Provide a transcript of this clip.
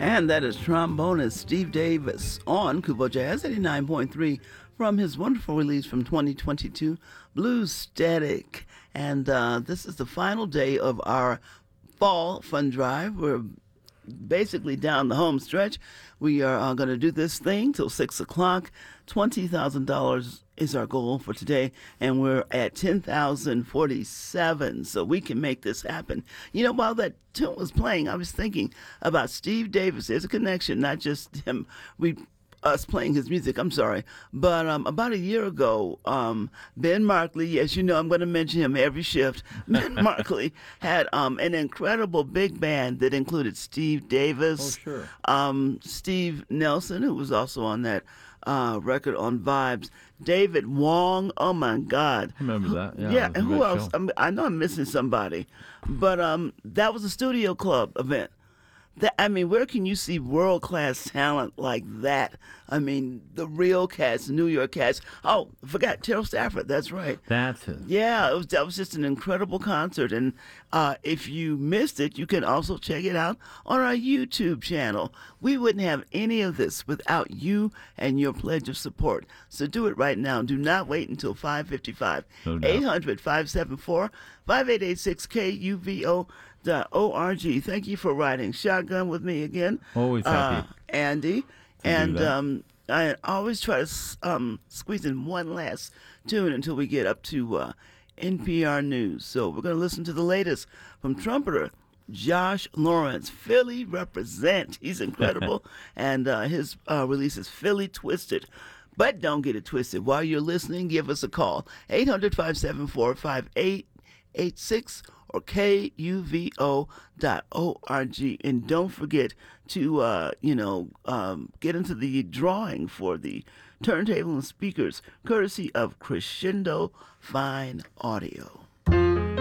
And that is trombonist Steve Davis on Kubo Jazz 89.3 from his wonderful release from 2022, Blues Static. And this is the final day of our fall fund drive. We're basically down the home stretch. We are going to do this thing till 6 o'clock. $20,000 is our goal for today, and we're at 10,047, so we can make this happen. You know, while that tune was playing, I was thinking about Steve Davis. There's a connection, not just him, us playing his music, I'm sorry. But about a year ago, Ben Markley, yes, you know I'm going to mention him every shift. Ben Markley had an incredible big band that included Steve Davis, Steve Nelson, who was also on that record on Vibes, David Wong, oh my God. I remember that. Yeah, and who else? I know I'm missing somebody. But that was a studio club event. Where can you see world-class talent like that? I mean, the real cats, New York cats. Oh, I forgot Terrell Stafford. That's right. That's it. Yeah, that was just an incredible concert. And if you missed it, you can also check it out on our YouTube channel. We wouldn't have any of this without you and your pledge of support. So do it right now. Do not wait until 5:55. No doubt. 800-574-5886 KUVO.org. Thank you for riding shotgun with me again. Always happy. Andy. And I always try to squeeze in one last tune until we get up to NPR News. So we're going to listen to the latest from trumpeter Josh Lawrence. Philly represent. He's incredible. And his release is Philly Twisted. But don't get it twisted. While you're listening, give us a call. 800-574-5886 or KUVO.org. And don't forget to, get into the drawing for the turntable and speakers, courtesy of Crescendo Fine Audio.